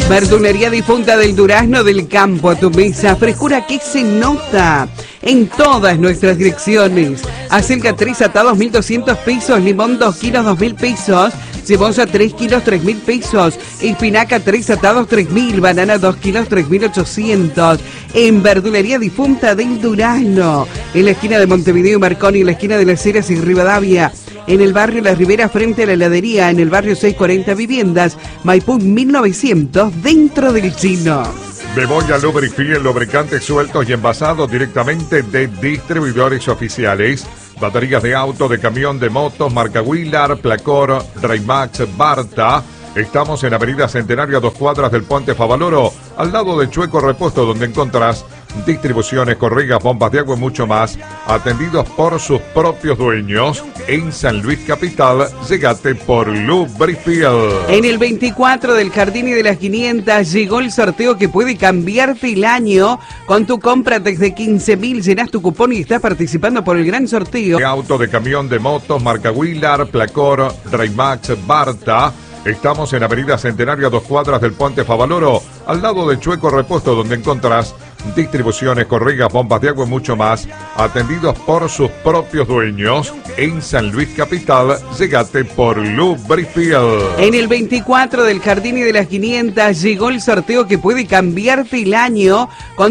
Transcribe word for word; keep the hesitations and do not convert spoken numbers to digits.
Verdulería Difunta del Durazno del Campo a tu mesa. Frescura que se nota en todas nuestras direcciones. Acelga tres atados, mil doscientos pesos. Limón dos kilos, dos mil pesos. Cebolla tres kilos, tres mil pesos. Espinaca tres atados, tres mil. Banana dos kilos, tres mil ochocientos. En Verdulería Difunta del Durazno. En la esquina de Montevideo y Marconi, en la esquina de Las Heras y Rivadavia. En el barrio Las Riberas frente a la heladería. En el barrio seiscientos cuarenta Viviendas. Maipú mil novecientos dentro del Chino. Beboya Lubrifiel, lubricantes sueltos y envasados directamente de distribuidores oficiales. Baterías de auto, de camión, de motos, marca Willard, Placor, Raymax, Barta. Estamos en Avenida Centenario a dos cuadras del Puente Favaloro, al lado de Chueco Repuesto, donde encontrás distribuciones, corregas, bombas de agua y mucho más, atendidos por sus propios dueños. En San Luis Capital, llegate por Lubrifiel. En el veinticuatro del Jardín y de las quinientas llegó el sorteo que puede cambiarte el año. Con tu compra desde quince mil, llenás tu cupón y estás participando por el gran sorteo. De auto, de camión, de motos, marca Willard, Placor, Raymax, Barta. Estamos en Avenida Centenario a dos cuadras del Puente Favaloro, al lado de Chueco Repuesto, donde encontrás distribuciones, corregas, bombas de agua y mucho más, atendidos por sus propios dueños. En San Luis Capital, llegate por Lubrifiel. En el veinticuatro del Jardín y de las quinientas llegó el sorteo que puede cambiarte el año. Con